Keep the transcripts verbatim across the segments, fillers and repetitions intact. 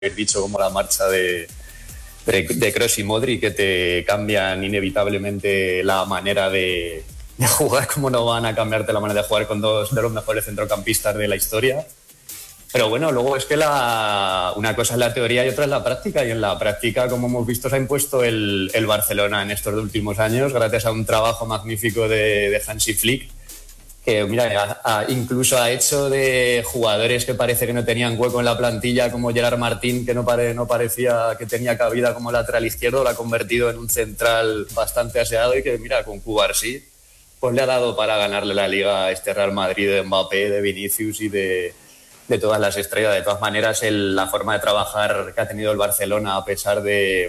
dicho, como la marcha de, de, de Kroos y Modric, que te cambian inevitablemente la manera de, de jugar, como no van a cambiarte la manera de jugar con dos de los mejores centrocampistas de la historia. Pero bueno, luego es que la, una cosa es la teoría y otra es la práctica, y en la práctica, como hemos visto, se ha impuesto el, el Barcelona en estos últimos años, gracias a un trabajo magnífico de, de Hansi Flick, que mira, a, a, incluso ha hecho de jugadores que parece que no tenían hueco en la plantilla, como Gerard Martín, que no, pare, no parecía que tenía cabida como lateral izquierdo, lo ha convertido en un central bastante aseado, y que mira, con Cubarsí pues le ha dado para ganarle la Liga a este Real Madrid de Mbappé, de Vinicius y de, de todas las estrellas. De todas maneras, el, la forma de trabajar que ha tenido el Barcelona, a pesar de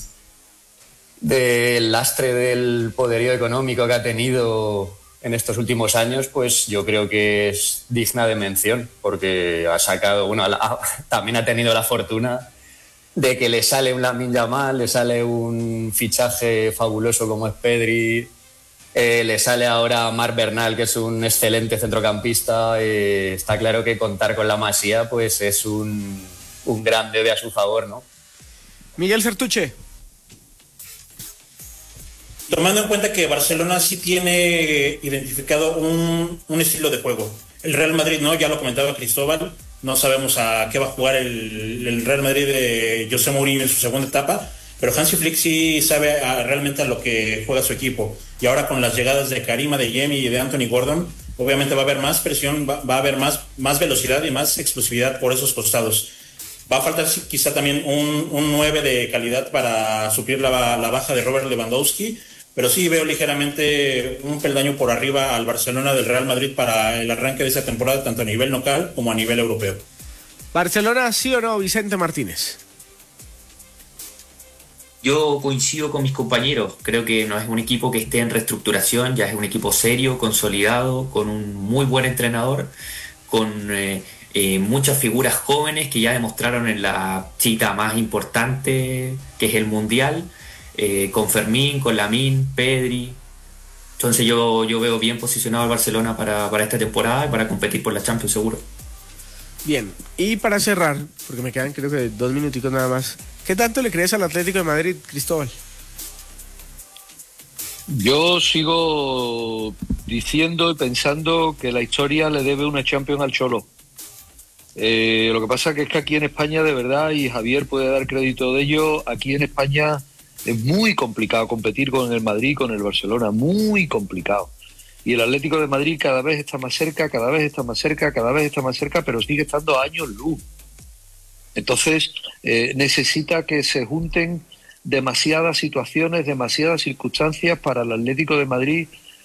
del lastre del poderío económico que ha tenido en estos últimos años, pues yo creo que es digna de mención, porque ha sacado, bueno, ha, también ha tenido la fortuna de que le sale un Lamine Yamal, le sale un fichaje fabuloso como es Pedri, eh, le sale ahora Marc Bernal, que es un excelente centrocampista. Eh, está claro que contar con la Masía pues es un, un gran debe a su favor, ¿no? Miguel Sertuche. Tomando en cuenta que Barcelona sí tiene identificado un, un estilo de juego. El Real Madrid no, ya lo comentaba Cristóbal, no sabemos a qué va a jugar el, el Real Madrid de José Mourinho en su segunda etapa, pero Hansi Flick sí sabe a, realmente a lo que juega su equipo. Y ahora con las llegadas de Karima, de Yemi y de Anthony Gordon, obviamente va a haber más presión, va, va a haber más, más velocidad y más explosividad por esos costados. Va a faltar quizá también un, un nueve de calidad para suplir la, la baja de Robert Lewandowski, pero sí veo ligeramente un peldaño por arriba al Barcelona del Real Madrid para el arranque de esa temporada, tanto a nivel local como a nivel europeo. ¿Barcelona sí o no, Vicente Martínez? Yo coincido con mis compañeros, creo que no es un equipo que esté en reestructuración, ya es un equipo serio, consolidado, con un muy buen entrenador, con eh, eh, muchas figuras jóvenes que ya demostraron en la cita más importante, que es el Mundial, eh, con Fermín, con Lamine, Pedri. Entonces yo, yo veo bien posicionado al Barcelona para, para esta temporada y para competir por la Champions seguro. Bien, y para cerrar, porque me quedan creo que dos minuticos nada más, ¿qué tanto le crees al Atlético de Madrid, Cristóbal? Yo sigo diciendo y pensando que la historia le debe una Champions al Cholo. Eh, lo que pasa que es que aquí en España, de verdad, y Javier puede dar crédito de ello, aquí en España es muy complicado competir con el Madrid y con el Barcelona, muy complicado. Y el Atlético de Madrid cada vez está más cerca, cada vez está más cerca, cada vez está más cerca, pero sigue estando a años luz. Entonces, eh, necesita que se junten demasiadas situaciones, demasiadas circunstancias para el Atlético de Madrid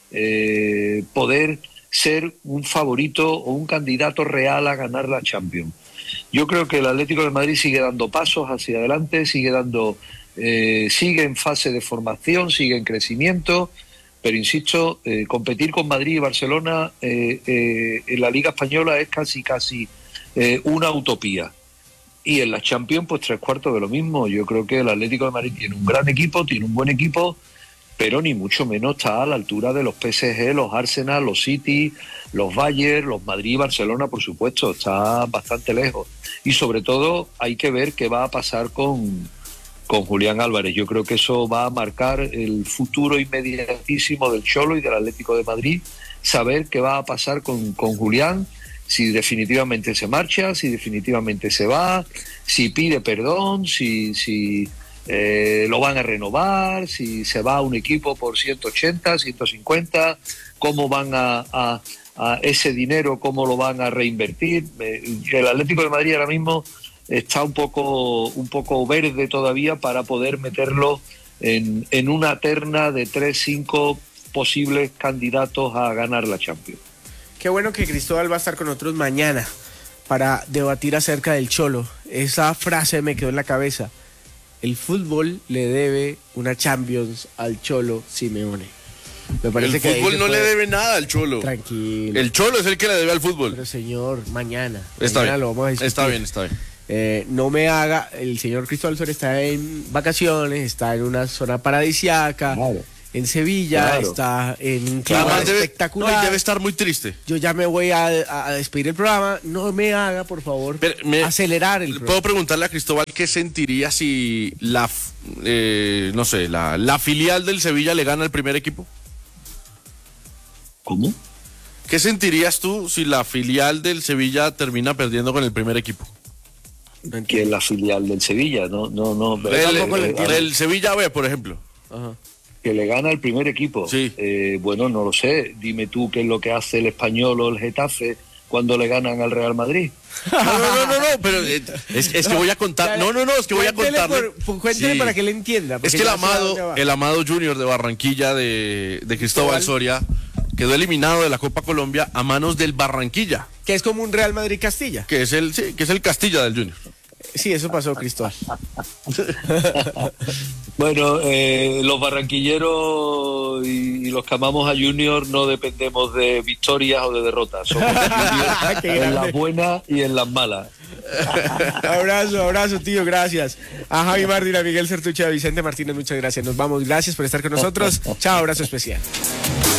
eh, poder ser un favorito o un candidato real a ganar la Champions. Yo creo que el Atlético de Madrid sigue dando pasos hacia adelante, sigue dando, eh, sigue en fase de formación, sigue en crecimiento. Pero insisto, eh, competir con Madrid y Barcelona eh, eh, en la Liga Española es casi casi eh, una utopía. Y en la Champions, pues tres cuartos de lo mismo. Yo creo que el Atlético de Madrid tiene un gran equipo, tiene un buen equipo, pero ni mucho menos está a la altura de los P S G, los Arsenal, los City, los Bayern, los Madrid y Barcelona, por supuesto. Está bastante lejos. Y sobre todo hay que ver qué va a pasar con... con Julián Álvarez. Yo creo que eso va a marcar el futuro inmediatísimo del Cholo y del Atlético de Madrid, saber qué va a pasar con, con Julián, si definitivamente se marcha, si definitivamente se va, si pide perdón, si, si eh, lo van a renovar, si se va a un equipo por ciento ochenta, ciento cincuenta, cómo van a, a, a ese dinero, cómo lo van a reinvertir. El Atlético de Madrid ahora mismo está un poco un poco verde todavía para poder meterlo en, en una terna de tres, cinco posibles candidatos a ganar la Champions. Qué bueno que Cristóbal va a estar con nosotros mañana para debatir acerca del Cholo. Esa frase me quedó en la cabeza. El fútbol le debe una Champions al Cholo Simeone. Me parece el que fútbol no puede... le debe nada al Cholo. Tranquilo. El Cholo es el que le debe al fútbol. Pero señor, mañana. Está mañana bien. Lo vamos a discutir. Está bien, está bien. Eh, no me haga, el señor Cristóbal Soler está en vacaciones, está en una zona paradisíaca, claro. en Sevilla, Claro. está en un clima Además debe, espectacular. no, y debe estar muy triste. Yo ya me voy a, a despedir el programa. No me haga, por favor, Pero me- acelerar el ¿Puedo programa. preguntarle a Cristóbal qué sentiría si la, f- eh, no sé, la, la filial del Sevilla le gana al primer equipo? ¿Cómo? ¿Qué sentirías tú si la filial del Sevilla termina perdiendo con el primer equipo? Que es la filial del Sevilla, no, no, no. Del, tampoco lo eh, entiendo. del Sevilla B, por ejemplo. Ajá. Que le gana el primer equipo. Sí. Eh, bueno, no lo sé. Dime tú qué es lo que hace el Español o el Getafe cuando le ganan al Real Madrid. No, no, no, no, no, pero eh, es, es que voy a contar. No, no, no, es que voy a Cuéntele contarle. por- por- cuéntele Sí. para que le entienda. Es porque que el ya sé a amado, dónde va. el amado Junior de Barranquilla de, de Cristóbal Cristóbal. Soria quedó eliminado de la Copa Colombia a manos del Barranquilla, Que es como un Real Madrid-Castilla. que es el, sí, que es el Castilla del Junior. Sí, eso pasó, Cristóbal. Bueno, eh, los barranquilleros y, y los que amamos a Junior no dependemos de victorias o de derrotas. Somos de Junior Qué en grande. las buenas y en las malas. Abrazo, abrazo, tío, gracias. A Javi Martín, a Miguel Certuche, a Vicente Martínez, muchas gracias. Nos vamos, gracias por estar con nosotros. Chao, abrazo especial.